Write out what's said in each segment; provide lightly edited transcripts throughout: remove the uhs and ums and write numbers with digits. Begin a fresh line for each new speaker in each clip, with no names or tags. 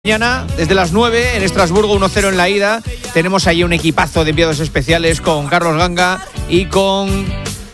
Mañana, desde las 9, en Estrasburgo, 1-0 en la ida. Tenemos ahí un equipazo de enviados especiales con Carlos Ganga y con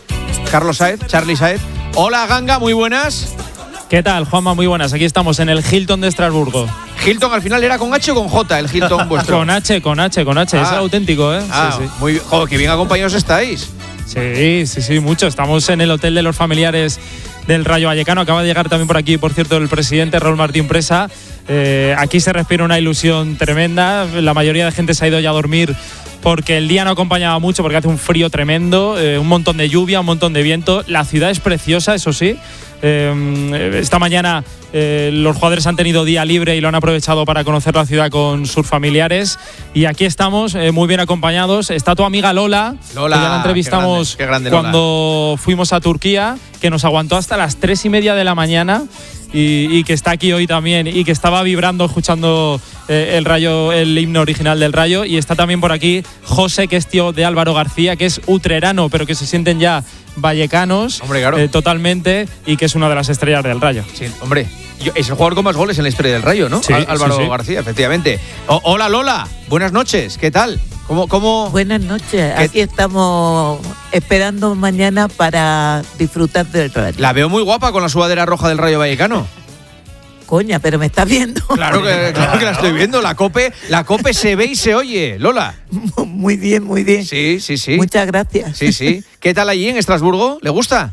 Charly Saez. Hola Ganga, muy buenas.
¿Qué tal, Juanma? Muy buenas. Aquí estamos en el Hilton de Estrasburgo.
Hilton al final era con H o con J, el Hilton vuestro.
Con H. Es auténtico, ¿eh?
Sí. Muy bien. Joder, qué bien acompañados estáis.
Sí, mucho. Estamos en el hotel de los familiares del Rayo Vallecano. Acaba de llegar también por aquí, por cierto, el presidente Raúl Martín Presa. Aquí se respira una ilusión tremenda. La mayoría de gente se ha ido ya a dormir porque el día no acompañaba mucho, porque hace un frío tremendo, un montón de lluvia, un montón de viento. La ciudad es preciosa, eso sí. Esta mañana los jugadores han tenido día libre y lo han aprovechado para conocer la ciudad con sus familiares. Y aquí estamos muy bien acompañados. Está tu amiga Lola, que ya la entrevistamos
qué grande
cuando fuimos a Turquía, que nos aguantó hasta las 3:30 de la mañana. Y que está aquí hoy también y que estaba vibrando escuchando el himno original del Rayo. Y está también por aquí José, que es tío de Álvaro García, que es utrerano, pero que se sienten ya vallecanos.
Hombre, claro.
Totalmente, y que es una de las estrellas del Rayo.
Sí, hombre, es el jugador con más goles en la historia del Rayo, ¿no?
Sí,
Álvaro García, efectivamente. Hola Lola, buenas noches, ¿qué tal? ¿Cómo?
Buenas noches, aquí estamos esperando mañana para disfrutar del Rayo.
La veo muy guapa con la sudadera roja del Rayo Vallecano.
Coña, pero me estás viendo.
Claro que la estoy viendo, la COPE se ve y se oye, Lola.
Muy bien.
Sí.
Muchas gracias.
Sí. ¿Qué tal allí en Estrasburgo? ¿Le gusta?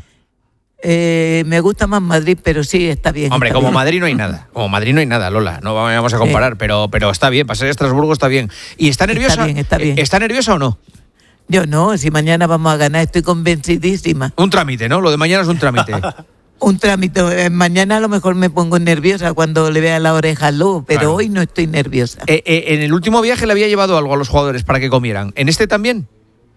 Me gusta más Madrid, pero sí, está bien.
Hombre,
está
como
bien.
Madrid no hay nada. Como Madrid no hay nada, Lola. No vamos a comparar, pero está bien. Para ser Estrasburgo está bien. ¿Y está nerviosa?
Está bien.
¿Está nerviosa o no?
Yo no, si mañana vamos a ganar, estoy convencidísima.
Un trámite, ¿no? Lo de mañana es un trámite.
Un trámite. Mañana a lo mejor me pongo nerviosa cuando le vea la oreja al lobo, pero
Claro.
Hoy no estoy nerviosa.
En el último viaje le había llevado algo a los jugadores para que comieran. ¿En este también?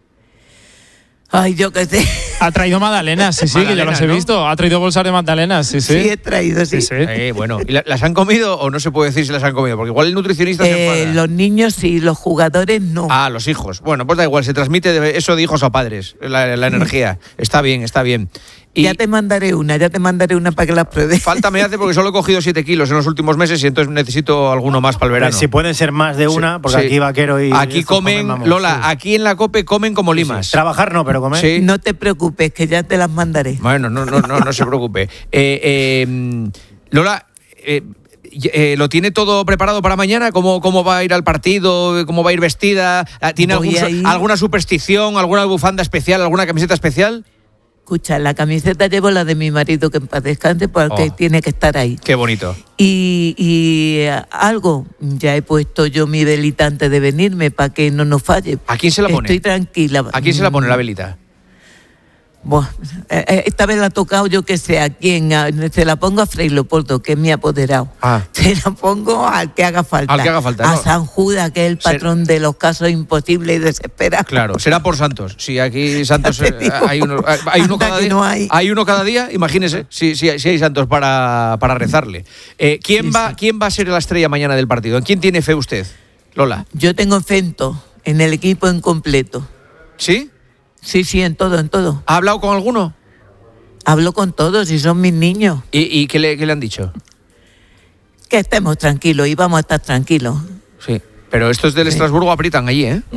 Ay, yo qué sé.
Ha traído magdalenas, sí, que ya las he visto. Ha traído bolsas de magdalenas, sí.
Sí, he traído, sí.
Bueno, ¿y las han comido o no se puede decir si las han comido? Porque igual el nutricionista se enfada.
Los niños sí, los jugadores no.
Ah, los hijos. Bueno, pues da igual, se transmite eso de hijos a padres, la energía. Está bien. Y
Ya te mandaré una para que las pruebes.
falta me hace porque solo he cogido 7 kilos en los últimos meses y entonces necesito alguno más para el verano.
Si pueden ser más de una, porque
Sí.
aquí Vaquero y...
Aquí comen,
vamos,
Lola,
sí.
aquí en la COPE comen como limas.
Sí. Trabajar no, pero comer.
Sí.
No te preocupes, que ya te las mandaré.
Bueno, no se preocupe. Lola, ¿lo tiene todo preparado para mañana? ¿Cómo va a ir al partido? ¿Cómo va a ir vestida? ¿Tiene alguna superstición, alguna bufanda especial, alguna camiseta especial?
Escucha, la camiseta llevo la de mi marido, que en paz descanse, porque tiene que estar ahí.
Qué bonito.
Y algo, ya he puesto yo mi velita antes de venirme para que no nos falle.
¿A quién se la pone?
Estoy tranquila.
¿A quién se la pone la velita?
Bueno, esta vez la ha tocado yo que sé a quién. Se la pongo a Fray Leopoldo, que es mi apoderado. Se la pongo al que haga falta.
Al que haga falta,
A
¿no?
San Judas, que es el patrón de los casos imposibles y desesperados.
Claro, será por santos. Si aquí santos
Ya te digo.
hay uno cada
que
día.
no hay.
Hay uno cada día, imagínese, si hay santos para rezarle. ¿Quién va a ser la estrella mañana del partido? ¿En quién tiene fe usted, Lola?
Yo tengo Fento en el equipo en completo.
¿Sí?
Sí, en todo.
¿Ha hablado con alguno?
Hablo con todos y son mis niños.
¿Y qué le han dicho?
Que estemos tranquilos y vamos a estar tranquilos.
Sí. Pero estos del Estrasburgo aprietan allí, ¿eh?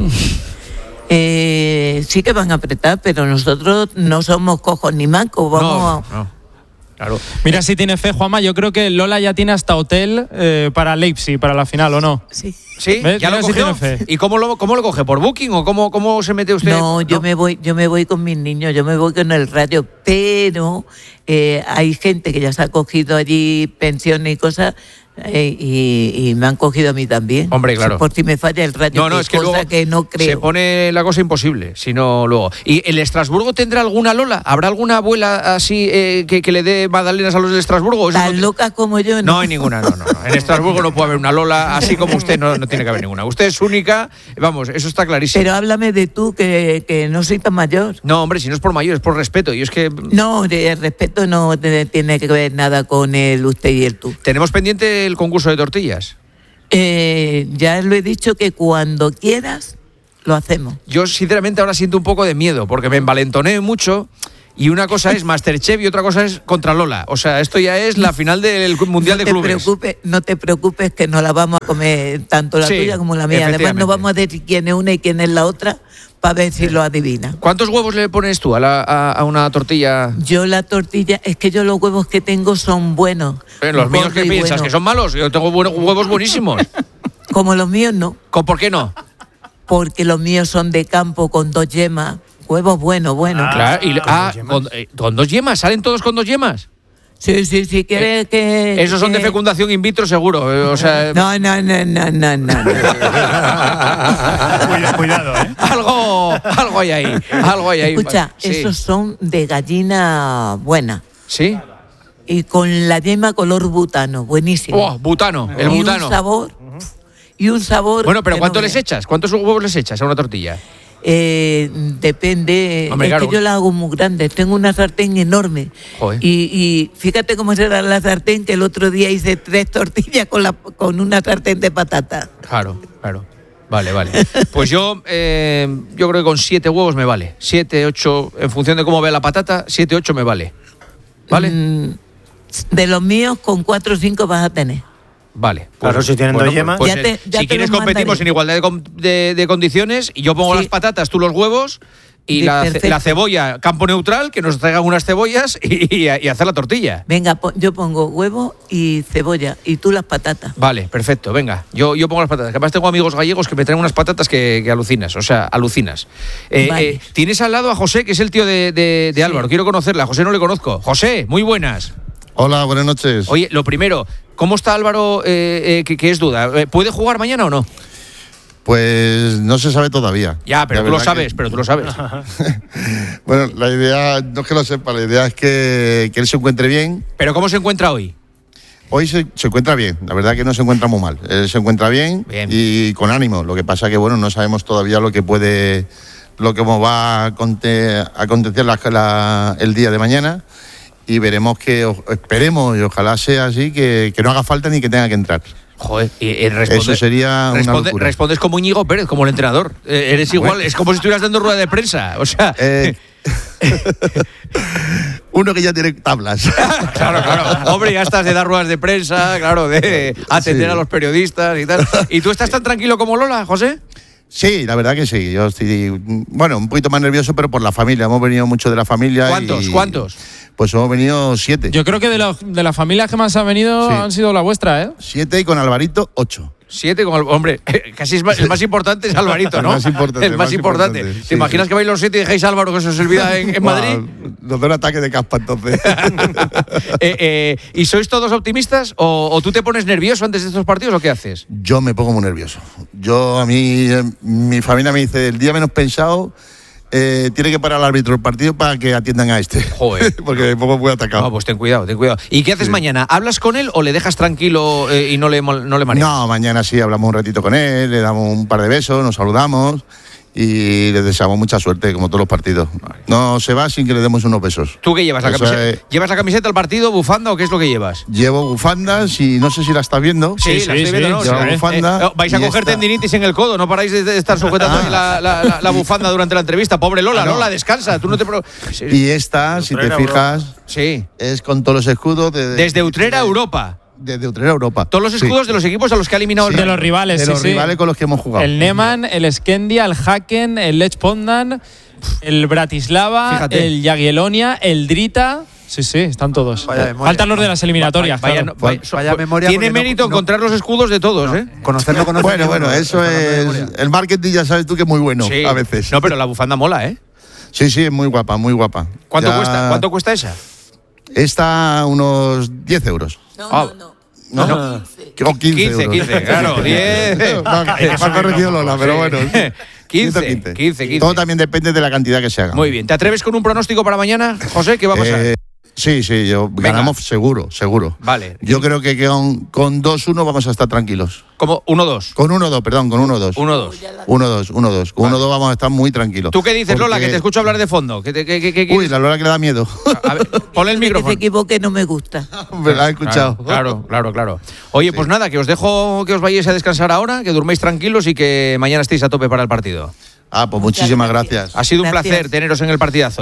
Sí que van a apretar, pero nosotros no somos cojos ni mancos. Vamos
No. Claro.
Mira si tiene fe, Juanma. Yo creo que Lola ya tiene hasta hotel para Leipzig, para la final, ¿o no?
Sí.
¿Sí?
¿Ves?
¿Ya lo
Mira si
cogió?
tiene fe.
¿Y cómo lo coge? ¿Por Booking o cómo se mete usted?
No, yo me voy con mis niños, yo me voy con el Rayo, pero hay gente que ya se ha cogido allí pensiones y cosas y me han cogido a mí también.
Hombre, claro.
Por si me falla el Rayo,
No, es que
cosa
luego
que no creo.
se pone la cosa imposible, si no luego. ¿Y el Estrasburgo tendrá alguna Lola? ¿Habrá alguna abuela así que le dé magdalenas a los del Estrasburgo?
Tan locas como yo, ¿no?
No hay ninguna, no. En Estrasburgo no puede haber una Lola, así como usted no tiene que haber ninguna. Usted es única, vamos, eso está clarísimo.
Pero háblame de tú, que no soy tan mayor.
No, hombre, si no es por mayor, es por respeto. Y es que
No, el respeto no tiene que ver nada con el usted y el tú.
tenemos pendiente el concurso de tortillas.
Ya lo he dicho que cuando quieras lo hacemos.
Yo, sinceramente, ahora siento un poco de miedo, porque me envalentoné mucho Y una cosa es Masterchef y otra cosa es contra Lola. O sea, esto ya es la final del Mundial de Clubes.
No te preocupes que nos la vamos a comer tanto la tuya como la mía. Además, nos vamos a decir quién es una y quién es la otra para ver si lo adivina.
¿Cuántos huevos le pones tú a una tortilla?
Yo la tortilla, es que yo los huevos que tengo son buenos.
Los míos, ¿qué piensas? ¿Que son malos? Yo tengo huevos buenísimos.
Como los míos, no.
¿Por qué no?
Porque los míos son de campo con 2 yemas. Huevos buenos.
Claro, con 2 yemas. ¿Salen todos con 2 yemas?
Sí, quiere que...
Esos son de fecundación in vitro, seguro. O sea,
No.
Cuidado, ¿eh?
Algo hay ahí.
Escucha,
Sí.
esos son de gallina buena.
¿Sí?
Y con la yema color butano, buenísimo.
Oh, butano, el butano.
Y un sabor...
Bueno, pero
que
¿cuánto
no
les
veas.
echas? ¿Cuántos huevos les echas a una tortilla?
Depende.
Hombre, claro.
Que yo la hago muy grande. Tengo una sartén enorme.
Joder.
Y fíjate cómo será la sartén, que el otro día hice 3 tortillas con una sartén de patata.
Claro. Vale. Pues yo creo que con 7 huevos me vale. 7, 8, en función de cómo vea la patata, 7, 8 me vale. ¿Vale?
De los míos, con 4 o 5 vas a tener.
Vale.
Claro, si tienen 2 yemas.
Ya te
si quieres
los
competimos
mandaré.
en igualdad de condiciones y yo pongo
Sí.
las patatas, tú los huevos y
Perfecto.
la cebolla, campo neutral, que nos traigan unas cebollas y hacer la tortilla.
Venga, yo pongo huevo y cebolla y tú las patatas.
Vale, perfecto, venga. Yo pongo las patatas. Además tengo amigos gallegos que me traen unas patatas que alucinas, o sea, alucinas.
Vale.
Tienes al lado a José, que es el tío de Álvaro. Quiero conocerla. José no le conozco. José, muy buenas.
Hola, buenas noches.
Oye, lo primero, ¿cómo está Álvaro, que es duda? ¿Puede jugar mañana o no?
Pues no se sabe todavía.
Ya, pero
La
tú lo
verdad
sabes, pero tú lo sabes.
Bueno, la idea, no es que lo sepa, la idea es que él se encuentre bien.
¿Pero cómo se encuentra hoy?
Hoy se encuentra bien, la verdad que no se encuentra muy mal. Él se encuentra bien. Y con ánimo. Lo que pasa que, bueno, no sabemos todavía lo que cómo va a acontecer el día de mañana. Y veremos esperemos y ojalá sea así, que no haga falta ni que tenga que entrar.
Joder,
eso sería una locura.
Respondes como Íñigo Pérez, como el entrenador. Eres igual, es como si estuvieras dando rueda de prensa. O sea.
Uno que ya tiene tablas.
Claro. Hombre, ya estás de dar ruedas de prensa, claro, de atender a los periodistas y tal. ¿Y tú estás tan tranquilo como Lola, José?
Sí, la verdad que sí. Yo estoy, bueno, un poquito más nervioso, pero por la familia. Hemos venido mucho de la familia.
¿Cuántos?
Pues hemos venido 7.
Yo creo que de las familias que más han venido han sido la vuestra, ¿eh?
7 y con Alvarito 8.
7 con hombre, casi el más importante es Alvarito, ¿no?
El más importante.
¿Te
Sí,
imaginas que vais los 7 y dejáis a Álvaro que se os olvida en Madrid?
Nos da un ataque de caspa entonces.
¿Y sois todos optimistas o tú te pones nervioso antes de estos partidos o qué haces?
Yo me pongo muy nervioso. A mí, mi familia me dice, el día menos pensado, tiene que parar el árbitro del partido para que atiendan a este.
Joder.
Porque me pongo muy atacado.
No, pues ten cuidado. ¿Y qué haces mañana? ¿Hablas con él o le dejas tranquilo y no le mareas?
No, mañana sí hablamos un ratito con él, le damos un par de besos, nos saludamos y le deseamos mucha suerte, como todos los partidos. No se va sin que le demos unos besos.
¿Tú qué llevas? ¿Llevas la camiseta al partido, bufanda o qué es lo que llevas?
Llevo bufandas y no sé si la estás viendo.
Sí, la estoy viendo, ¿no?
Llevo bufanda.
Vais a coger tendinitis en el codo, no paráis de estar sujetando la bufanda durante la entrevista. Pobre Lola, Lola, descansa. Tú no te
Y esta, si te fijas, es con todos los escudos.
Desde Utrera, Europa.
Desde Utrera, Europa.
Todos los escudos de los equipos a los que ha eliminado
de los rivales.
De los rivales con los que hemos jugado.
El Neman, el Skendia, el Haken, el Lech Poznan, el Bratislava,
Fíjate.
el Jagiellonia, el Drita. Sí, están todos. Faltan los de las eliminatorias.
Vaya memoria. Tiene mérito encontrar los escudos de todos, ¿eh?
Conocerlo.
Bueno, eso es. El marketing ya sabes tú que es muy bueno a veces.
No, pero la bufanda mola, ¿eh?
Sí, es muy guapa, muy guapa.
¿Cuánto cuesta? ¿Cuánto cuesta esa?
Esta, unos 10 euros.
No.
15 euros.
15, claro, 10.
Me ha corregido Lola, pero bueno.
15.
Todo también depende de la cantidad que se haga.
Muy bien. ¿Te atreves con un pronóstico para mañana, José? ¿Qué va a pasar?
Sí, ganamos seguro.
Vale.
Yo creo que con 2-1 vamos a estar tranquilos.
¿Cómo? 1-2.
Con 1-2, perdón, con 1-2.
1-2.
Con 1-2 vamos a estar muy tranquilos.
¿Tú qué dices, Lola? Que te escucho hablar de fondo.
Uy, la Lola que le da miedo.
A ver, ponle el micrófono.
Que se equivoque no me gusta.
Me la he escuchado.
Claro. Oye, pues nada, que os dejo que os vayáis a descansar ahora, que durmáis tranquilos y que mañana estéis a tope para el partido.
Pues muchísimas gracias.
Ha sido un placer teneros en el partidazo, ¿eh?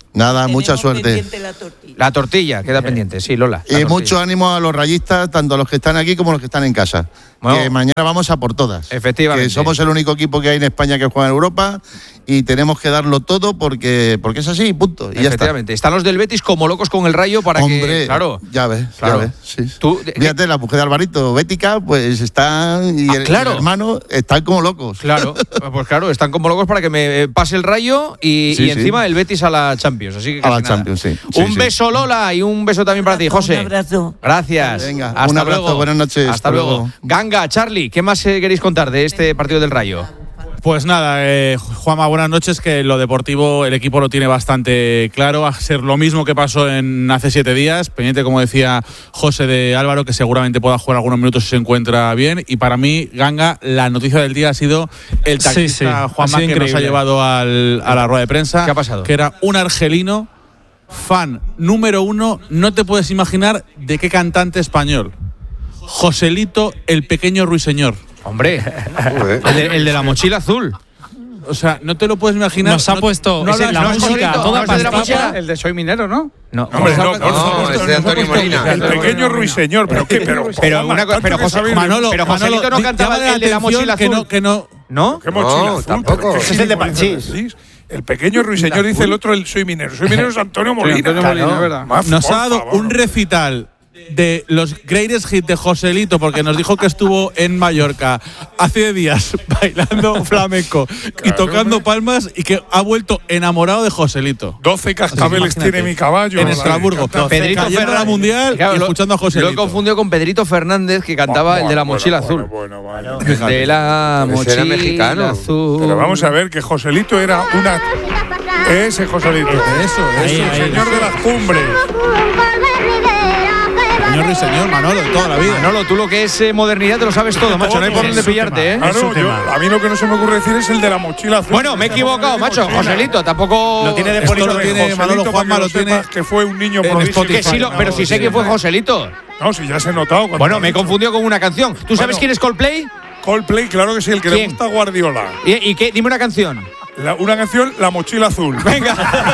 Nada, mucha suerte.
La tortilla queda pendiente, sí, Lola.
Y mucho ánimo a los rayistas, tanto a los que están aquí como a los que están en casa. Bueno, que mañana vamos a por todas.
Efectivamente.
Que somos el único equipo que hay en España que juega en Europa y tenemos que darlo todo porque es así, punto. Y
efectivamente.
Ya está.
Están los del Betis como locos con el Rayo para
Hombre,
que... Claro.
Ya ves,
claro.
Ya ves. Sí. Fíjate, la mujer de Alvarito, Bética, pues están... Y el hermano están como locos.
Claro, pues claro, están como locos para que me pase el Rayo y encima el Betis a la Champions. Así que
a la Champions, sí.
Un beso, Lola, y un beso también para ti, José.
Un abrazo.
Gracias.
Venga, un abrazo, luego. Buenas noches.
Hasta luego. Ganga, Charlie, ¿qué más queréis contar de este partido del Rayo?
Pues nada, Juanma, buenas noches, que lo deportivo el equipo lo tiene bastante claro, va a ser lo mismo que pasó hace 7 días, pendiente, como decía José, de Álvaro, que seguramente pueda jugar algunos minutos si se encuentra bien, y para mí, Ganga, la noticia del día ha sido el taxista Juanma, que nos ha llevado a la rueda de prensa.
¿Qué ha pasado?
Que era un argelino, fan número 1, no te puedes imaginar de qué cantante español, Joselito el Pequeño Ruiseñor.
Hombre, el de la mochila azul.
O sea, no te lo puedes imaginar.
Nos ha puesto la música toda pasada.
El de Soy Minero, ¿no?
No,
hombre, no, es de Antonio Molina.
El Pequeño Ruiseñor, pero
Joselito no cantaba el de la mochila azul.
¿No? ¿Qué mochila azul?
Tampoco.
Ese es el de Panchís. El Pequeño Ruiseñor, dice el otro, el Soy Minero. Soy Minero es Antonio Molina.
¿Verdad? Nos ha dado un recital de los greatest hits de Joselito, porque nos dijo que estuvo en Mallorca hace días bailando flamenco y tocando palmas, y que ha vuelto enamorado de Joselito.
12 cascabeles tiene mi caballo.
En Estrasburgo.
Pedrito
Fernández la mundial,
claro,
y escuchando a Joselito.
Lo he confundido con Pedrito Fernández, que cantaba el de la mochila azul. De la mochila
mexicano.
azul.
Pero vamos a ver que Joselito era una... Ese Joselito.
Eso.
Señor de las cumbres.
Señor Manolo, de toda la vida.
Manolo, tú lo que es modernidad te lo sabes todo, macho. No hay por dónde pillarte, ¿eh?
Claro, a mí lo que no se me ocurre decir es el de la mochila azul.
Bueno, me he equivocado, macho. Joselito, tampoco...
Lo tiene de por lo tiene Manolo, Juanma lo tiene.
Que fue un niño prodigio.
Pero si sé que fue Joselito.
No, si ya se ha notado.
Bueno, me he confundido con una canción. ¿Tú sabes quién es Coldplay?
Coldplay, claro que sí, el que le gusta a Guardiola.
¿Y qué? Dime una canción.
Una canción, La mochila azul.
Venga.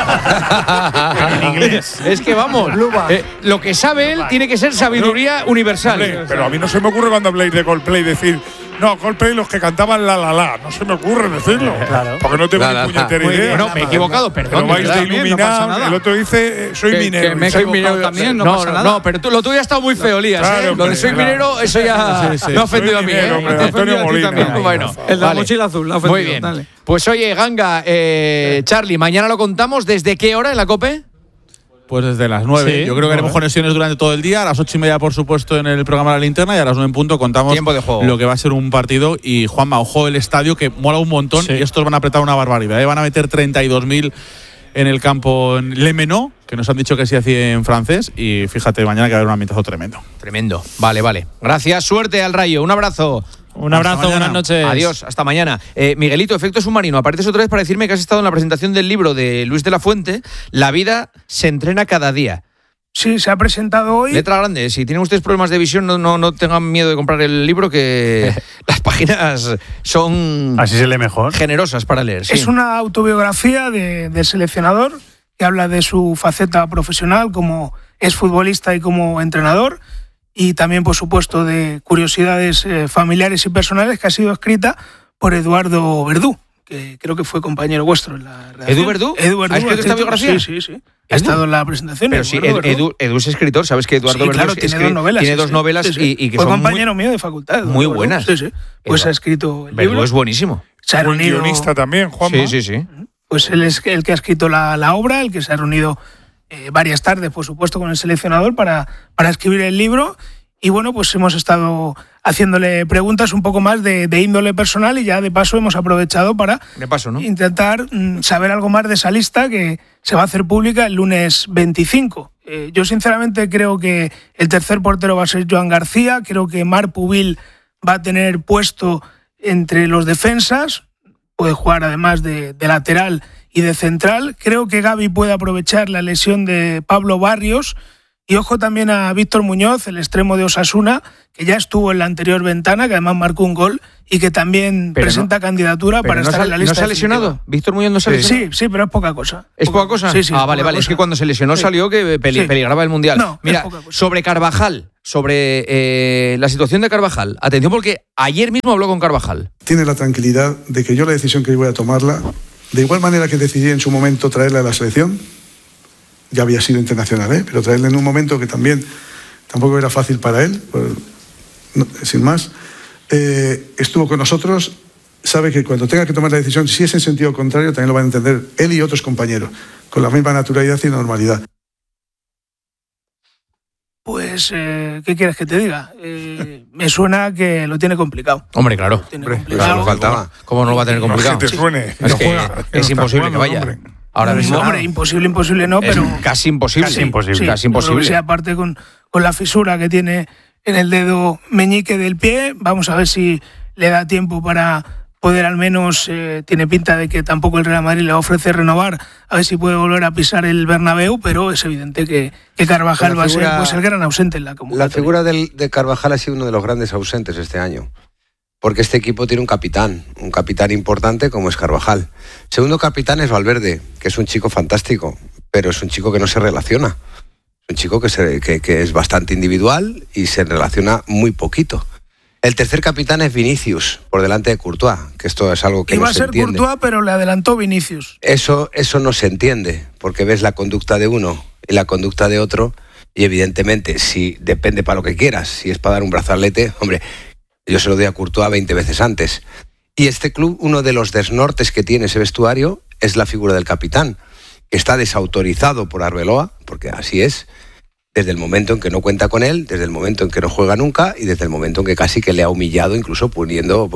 En inglés. Es que vamos. Lo que sabe él tiene que ser sabiduría universal.
Pero a mí no se me ocurre cuando habléis de Coldplay decir, no, Coldplay los que cantaban la. No se me ocurre decirlo. Claro. Porque no tengo ni puñetera idea.
Bueno, me he equivocado, perdón.
Pero vais de iluminar. El otro dice, soy minero.
Que me he equivocado también, no pasa nada. No, pero lo tuyo ha estado muy feo, Lías. Lo de soy minero, eso ya me ha ofendido a mí.
Me ha ofendido a ti también.
Bueno,
el de la mochila azul, la ofendido.
Muy bien. Pues oye, Ganga, Charlie, mañana lo contamos. ¿Desde qué hora en la COPE?
Pues desde las 9. Sí, yo creo que haremos conexiones durante todo el día. A las 8:30, por supuesto, en el programa de La Linterna, y a las 9 en punto contamos
tiempo de juego,
lo que va a ser un partido. Y Juanma, ojo, el estadio, que mola un montón, y estos van a apretar una barbaridad. Van a meter 32.000 en el campo en Le Menot, que nos han dicho que sí hacía en francés, y fíjate, mañana que va a haber un ambientazo tremendo.
Tremendo. Vale. Gracias, suerte al Rayo. Un abrazo.
Un abrazo, buenas noches.
Adiós, hasta mañana. Miguelito, Efecto Submarino, apareces otra vez para decirme que has estado en la presentación del libro de Luis de la Fuente, La vida se entrena cada día.
Sí, se ha presentado hoy.
Letra grande, si tienen ustedes problemas de visión, no tengan miedo de comprar el libro, que las páginas son...
Así se lee mejor.
Generosas para leer. Sí.
Es una autobiografía del seleccionador, que habla de su faceta profesional como exfutbolista y como entrenador, y también, por supuesto, de curiosidades familiares y personales, que ha sido escrita por Eduardo Verdú, que creo que fue compañero vuestro en la redacción.
¿Edu Verdú?
¿Ha escrito
esta biografía?
Sí. Ha estado en la presentación.
Pero sí, Edu es escritor, ¿sabes que Eduardo Verdú
claro, tiene dos novelas.
Y que
fue
son
compañero mío de facultad.
Muy buenas.
Sí. Pues ha escrito el libro.
Verdú es buenísimo.
Se ha reunido,
guionista también, Juanma.
Sí.
Pues él es el que ha escrito la obra, el que se ha reunido varias tardes, por supuesto, con el seleccionador para escribir el libro. Y bueno, pues hemos estado haciéndole preguntas un poco más de índole personal, y ya de paso hemos aprovechado para intentar saber algo más de esa lista que se va a hacer pública el lunes 25. Yo sinceramente creo que el tercer portero va a ser Joan García, creo que Marc Pubil va a tener puesto entre los defensas, puede jugar además de lateral y de central. Creo que Gavi puede aprovechar la lesión de Pablo Barrios. Y ojo también a Víctor Muñoz, el extremo de Osasuna, que ya estuvo en la anterior ventana, que además marcó un gol y que también presenta candidatura para estar en la lista.
¿No se ha lesionado? ¿Víctor Muñoz no se ha lesionado?
Sí, pero es poca cosa.
¿Es poca cosa?
Sí,
vale.
Cosa.
Es que cuando se lesionó salió que peligraba el Mundial.
No,
mira, sobre Carvajal, sobre la situación de Carvajal. Atención, porque ayer mismo habló con Carvajal.
Tiene la tranquilidad de que yo la decisión que voy a tomarla, de igual manera que decidí en su momento traerla a la selección, ya había sido internacional, pero traerla en un momento que tampoco era fácil para él, sin más. Estuvo con nosotros, sabe que cuando tenga que tomar la decisión, si es en sentido contrario, también lo van a entender él y otros compañeros, con la misma naturalidad y normalidad.
Pues, ¿qué quieres que te diga? Me suena que lo tiene complicado.
Hombre, claro.
Eso faltaba.
¿Cómo no lo va a tener complicado?
Que te suene.
Es imposible que vaya. Ahora mismo.
Hombre, imposible no, pero.
Casi imposible.
Casi imposible. Sí, aparte con la fisura que tiene en el dedo meñique del pie, vamos a ver si le da tiempo para poder al menos, tiene pinta de que tampoco el Real Madrid le ofrece renovar, a ver si puede volver a pisar el Bernabéu, pero es evidente que Carvajal va a ser pues, el gran ausente en la convocatoria.
La figura de Carvajal ha sido uno de los grandes ausentes este año, porque este equipo tiene un capitán importante como es Carvajal. Segundo capitán es Valverde, que es un chico fantástico, pero es un chico que no se relaciona. Un chico que es bastante individual y se relaciona muy poquito. El tercer capitán es Vinicius, por delante de Courtois, que esto es algo que no se entiende.
Iba a ser Courtois, pero le adelantó Vinicius.
Eso no se entiende, porque ves la conducta de uno y la conducta de otro, y evidentemente, si depende para lo que quieras, si es para dar un brazalete, hombre, yo se lo doy a Courtois 20 veces antes. Y este club, uno de los desnortes que tiene ese vestuario, es la figura del capitán. Está desautorizado por Arbeloa, porque así es, desde el momento en que no cuenta con él, desde el momento en que no juega nunca y desde el momento en que casi que le ha humillado, incluso poniendo,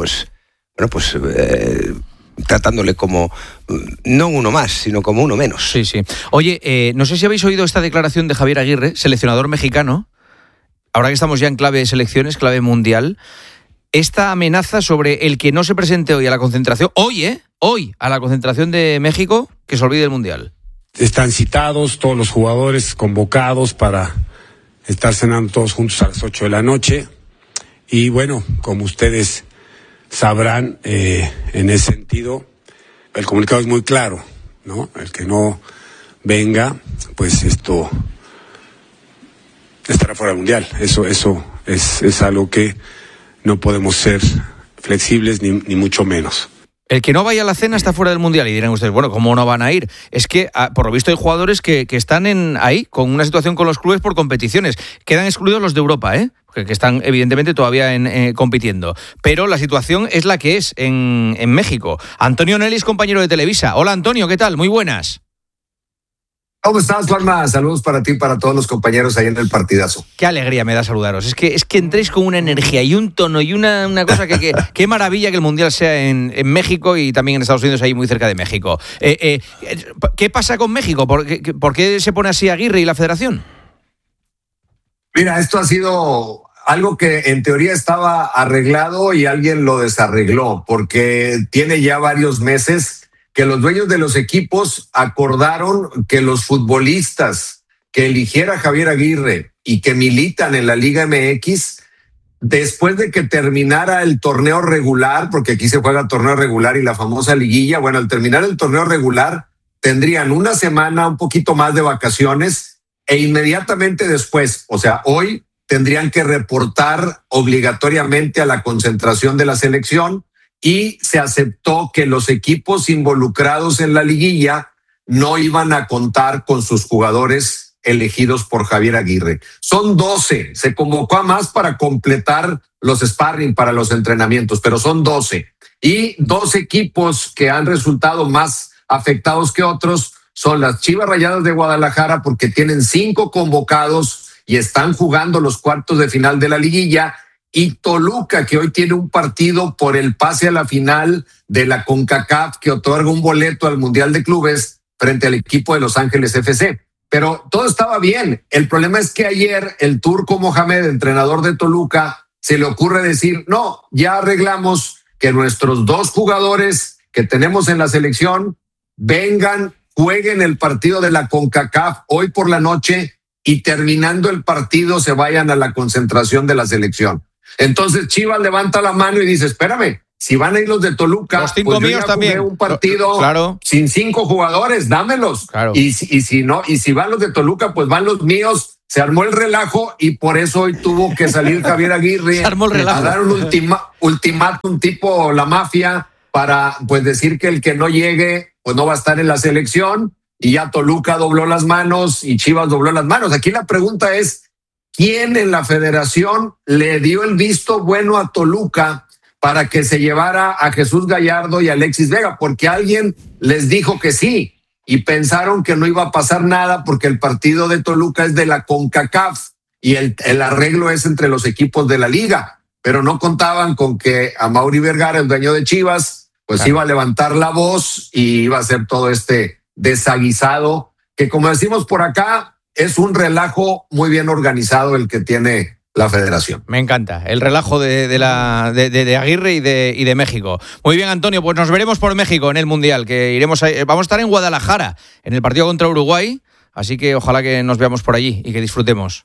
tratándole como, no uno más, sino como uno menos.
Sí. Oye, no sé si habéis oído esta declaración de Javier Aguirre, seleccionador mexicano, ahora que estamos ya en clave de selecciones, clave mundial, esta amenaza sobre el que no se presente hoy a la concentración, hoy a la concentración de México, que se olvide el Mundial.
Están citados todos los jugadores convocados para estar cenando todos juntos a las 8 de la noche. Y bueno, como ustedes sabrán, en ese sentido, el comunicado es muy claro, ¿no? El que no venga, pues esto estará fuera del Mundial. Eso es algo que no podemos ser flexibles ni mucho menos.
El que no vaya a la cena está fuera del Mundial. Y dirán ustedes, bueno, ¿cómo no van a ir? Es que, por lo visto, hay jugadores que están ahí, con una situación con los clubes por competiciones. Quedan excluidos los de Europa, que están, evidentemente, todavía compitiendo. Pero la situación es la que es en México. Antonio Nelis, compañero de Televisa. Hola, Antonio, ¿qué tal? Muy buenas.
¿Cómo estás, Juanma? Saludos para ti y para todos los compañeros ahí en el partidazo.
Qué alegría me da saludaros. Es que entréis con una energía y un tono y una cosa que qué maravilla que el Mundial sea en México y también en Estados Unidos, ahí muy cerca de México. ¿Qué pasa con México? ¿Por qué se pone así Aguirre y la Federación?
Mira, esto ha sido algo que en teoría estaba arreglado y alguien lo desarregló, porque tiene ya varios meses que los dueños de los equipos acordaron que los futbolistas que eligiera Javier Aguirre y que militan en la Liga MX, después de que terminara el torneo regular, porque aquí se juega torneo regular y la famosa liguilla, bueno, al terminar el torneo regular tendrían una semana, un poquito más de vacaciones e inmediatamente después, o sea, hoy tendrían que reportar obligatoriamente a la concentración de la selección. Y se aceptó que los equipos involucrados en la liguilla no iban a contar con sus jugadores elegidos por Javier Aguirre. Son 12, se convocó a más para completar los sparring para los entrenamientos, pero son 12. Y 2 equipos que han resultado más afectados que otros son las Chivas Rayadas de Guadalajara, porque tienen 5 convocados y están jugando los cuartos de final de la liguilla, y Toluca, que hoy tiene un partido por el pase a la final de la CONCACAF que otorga un boleto al Mundial de Clubes frente al equipo de Los Ángeles FC. Pero todo estaba bien. El problema es que ayer el Turco Mohamed, entrenador de Toluca, se le ocurre decir, no, ya arreglamos que nuestros 2 jugadores que tenemos en la selección vengan, jueguen el partido de la CONCACAF hoy por la noche y terminando el partido se vayan a la concentración de la selección. Entonces Chivas levanta la mano y dice, espérame, si van a ir los de Toluca,
los 5 míos también.
Un partido sin 5 jugadores, dámelos.
Claro.
Y si no, y si van los de Toluca, pues van los míos. Se armó el relajo y por eso hoy tuvo que salir Javier Aguirre a dar un ultimátum tipo la mafia para pues decir que el que no llegue pues no va a estar en la selección, y ya Toluca dobló las manos y Chivas dobló las manos. Aquí la pregunta es, ¿quién en la federación le dio el visto bueno a Toluca para que se llevara a Jesús Gallardo y a Alexis Vega? Porque alguien les dijo que sí y pensaron que no iba a pasar nada porque el partido de Toluca es de la CONCACAF y el arreglo es entre los equipos de la liga, pero no contaban con que Amaury Vergara, el dueño de Chivas, pues iba a levantar la voz y iba a hacer todo este desaguisado que, como decimos por acá, es un relajo muy bien organizado el que tiene la federación.
Me encanta el relajo de Aguirre y de México. Muy bien, Antonio, pues nos veremos por México en el Mundial, que vamos a estar en Guadalajara en el partido contra Uruguay, así que ojalá que nos veamos por allí y que disfrutemos.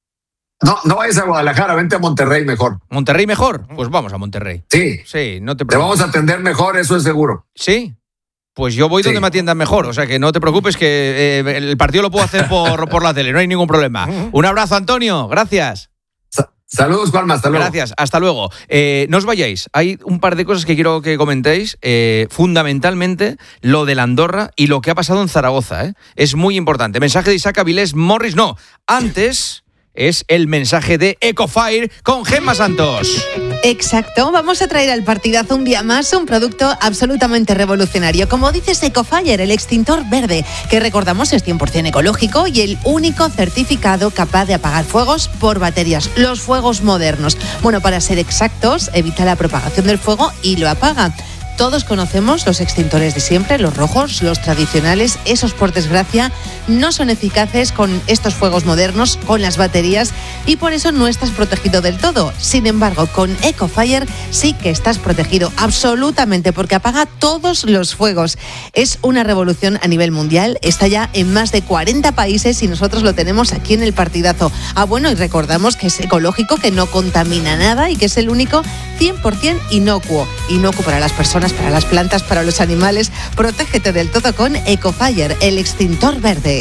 No vayas a Guadalajara, vente a Monterrey mejor.
¿Monterrey mejor? Pues vamos a Monterrey.
Sí,
no te preocupes.
Te vamos a atender mejor, eso es seguro.
¿Sí? Pues yo voy donde me atiendan mejor, o sea que no te preocupes, que el partido lo puedo hacer por la tele, no hay ningún problema. Un abrazo, Antonio, gracias.
Saludos, Juanma, hasta luego.
Gracias, hasta luego. No os vayáis, hay un par de cosas que quiero que comentéis, fundamentalmente lo de la Andorra y lo que ha pasado en Zaragoza, es muy importante. Mensaje de Isaac Avilés Morris, no, antes es el mensaje de Ecofire con Gemma Santos.
Exacto, vamos a traer al partidazo un día más un producto absolutamente revolucionario. Como dices, Ecofire, el extintor verde, que recordamos es 100% ecológico y el único certificado capaz de apagar fuegos por baterías, los fuegos modernos. Bueno, para ser exactos, evita la propagación del fuego y lo apaga. Todos conocemos los extintores de siempre, los rojos, los tradicionales. Esos, por desgracia, no son eficaces con estos fuegos modernos, con las baterías, y por eso no estás protegido del todo. Sin embargo, con Ecofire sí que estás protegido absolutamente, porque apaga todos los fuegos. Es una revolución a nivel mundial, está ya en más de 40 países y nosotros lo tenemos aquí en el partidazo. Bueno, y recordamos que es ecológico, que no contamina nada y que es el único 100% inocuo para las personas, para las plantas, para los animales. Protégete del todo con Ecofire, el extintor verde.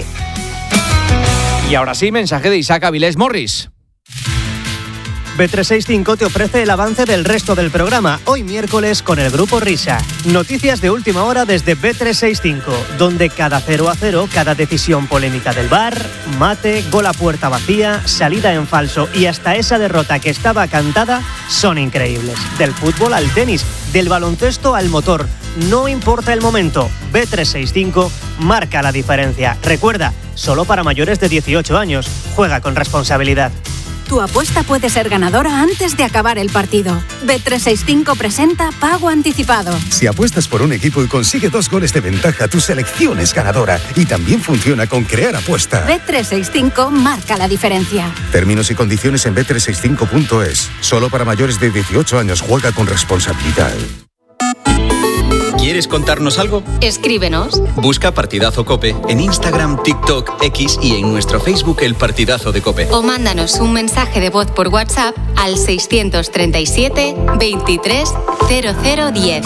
Y ahora sí, mensaje de Isaac Avilés Morris.
Bet365 te ofrece el avance del resto del programa, hoy miércoles con el Grupo Risa. Noticias de última hora desde Bet365, donde cada 0-0, cada decisión polémica del VAR, mate, gol a puerta vacía, salida en falso y hasta esa derrota que estaba cantada son increíbles. Del fútbol al tenis, del baloncesto al motor, no importa el momento, Bet365 marca la diferencia. Recuerda, solo para mayores de 18 años, juega con responsabilidad.
Tu apuesta puede ser ganadora antes de acabar el partido. Bet365 presenta Pago Anticipado.
Si apuestas por un equipo y consigue 2 goles de ventaja, tu selección es ganadora. Y también funciona con Crear Apuesta.
Bet365 marca la diferencia.
Términos y condiciones en bet365.es. Solo para mayores de 18 años. Juega con responsabilidad.
¿Quieres contarnos algo?
Escríbenos.
Busca Partidazo COPE en Instagram, TikTok, X y en nuestro Facebook El Partidazo de COPE.
O mándanos un mensaje de voz por WhatsApp al 637 23 0010.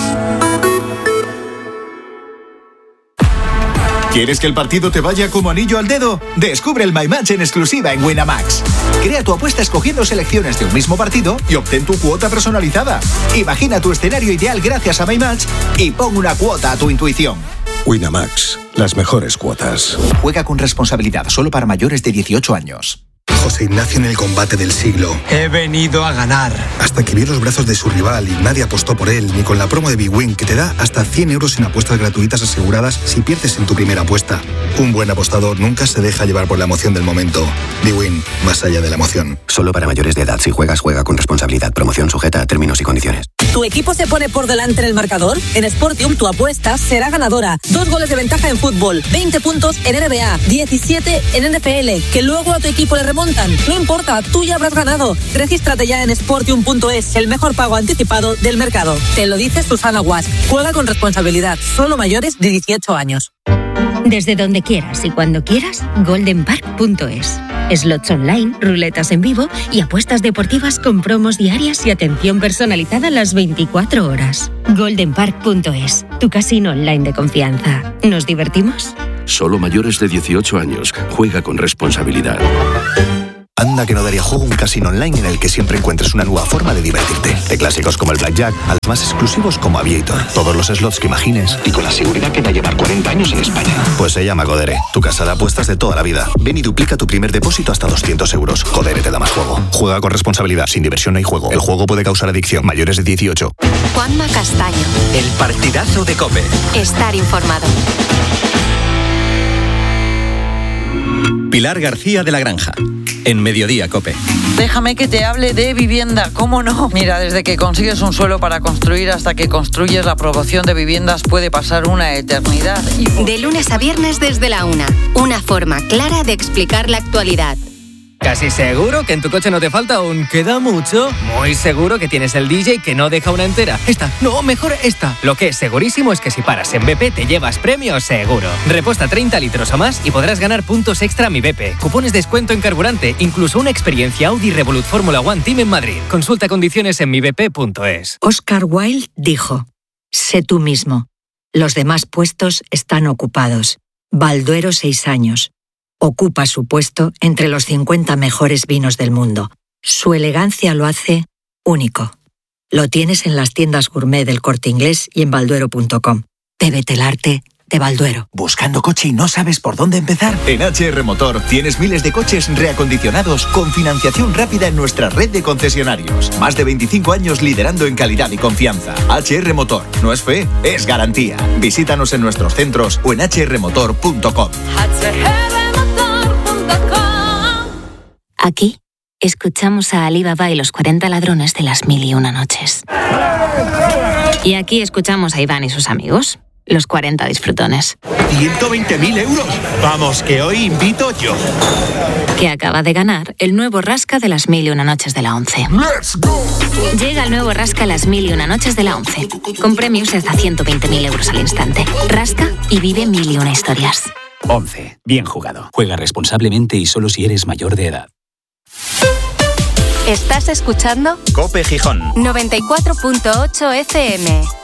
¿Quieres que el partido te vaya como anillo al dedo? Descubre el My Match en exclusiva en Winamax. Crea tu apuesta escogiendo selecciones de un mismo partido y obtén tu cuota personalizada. Imagina tu escenario ideal gracias a My Match y pon una cuota a tu intuición.
Winamax, las mejores cuotas.
Juega con responsabilidad, solo para mayores de 18 años.
José Ignacio en el combate del siglo.
He venido a ganar.
Hasta que vio los brazos de su rival y nadie apostó por él, ni con la promo de Big Win, que te da hasta 100 euros en apuestas gratuitas aseguradas si pierdes en tu primera apuesta. Un buen apostador nunca se deja llevar por la emoción del momento. Big Win, más allá de la emoción.
Solo para mayores de edad. Si juegas, juega con responsabilidad. Promoción sujeta a términos y condiciones.
¿Tu equipo se pone por delante en el marcador? En Sportium tu apuesta será ganadora. 2 goles de ventaja en fútbol, 20 puntos en NBA, 17 en NFL, que luego a tu equipo le remontan. No importa, tú ya habrás ganado. Regístrate ya en Sportium.es, el mejor pago anticipado del mercado. Te lo dice Susana Guas. Juega con responsabilidad. Solo mayores de 18 años.
Desde donde quieras y cuando quieras, goldenpark.es.
slots online, ruletas en vivo y apuestas deportivas con promos diarias y atención personalizada las 24 horas. goldenpark.es, tu casino online de confianza. ¿Nos divertimos?
Solo mayores de 18 años. Juega con responsabilidad.
Anda que no daría juego un casino online en el que siempre encuentres una nueva forma de divertirte. De clásicos como el Blackjack a los más exclusivos como Aviator. Todos los slots que imagines y con la seguridad que da llevar 40 años en España. Pues se llama Codere, tu casa de apuestas de toda la vida. Ven y duplica tu primer depósito hasta 200 euros. Codere te da más juego. Juega con responsabilidad. Sin diversión no hay juego. El juego puede causar adicción. Mayores de 18.
Juanma Castaño.
El partidazo de COPE.
Estar informado.
Pilar García de la Granja. En Mediodía COPE.
Déjame que te hable de vivienda, ¿cómo no? Mira, desde que consigues un suelo para construir hasta que construyes la promoción de viviendas puede pasar una eternidad.
De lunes a viernes desde la 1. Una forma clara de explicar la actualidad.
¿Casi seguro que en tu coche no te falta un queda mucho? Muy seguro que tienes el DJ que no deja una entera. Esta, no, mejor esta. Lo que es segurísimo es que si paras en BP te llevas premio seguro. Repuesta 30 litros o más y podrás ganar puntos extra Mi BP, cupones de descuento en carburante, incluso una experiencia Audi Revolut Fórmula One Team en Madrid. Consulta condiciones en mibp.es.
Oscar Wilde dijo: sé tú mismo. Los demás puestos están ocupados. Balduero 6 años. Ocupa su puesto entre los 50 mejores vinos del mundo. Su elegancia lo hace único. Lo tienes en las tiendas gourmet del Corte Inglés y en balduero.com. Bébete el arte de Balduero.
¿Buscando coche y no sabes por dónde empezar? En HR Motor tienes miles de coches reacondicionados con financiación rápida en nuestra red de concesionarios. Más de 25 años liderando en calidad y confianza. HR Motor. No es fe, es garantía. Visítanos en nuestros centros o en hrmotor.com.
Aquí escuchamos a Ali Baba y los 40 ladrones de las 1001 noches. Y aquí escuchamos a Iván y sus amigos, los 40 disfrutones.
¡120.000 euros! Vamos, que hoy invito yo.
Que acaba de ganar el nuevo Rasca de las 1001 noches de la 11. Llega el nuevo Rasca las 1001 noches de la 11, con premios de hasta 120.000 euros al instante. Rasca y vive 1001 historias.
11. Bien jugado. Juega responsablemente y solo si eres mayor de edad.
¿Estás escuchando?
COPE Gijón.
94.8 FM.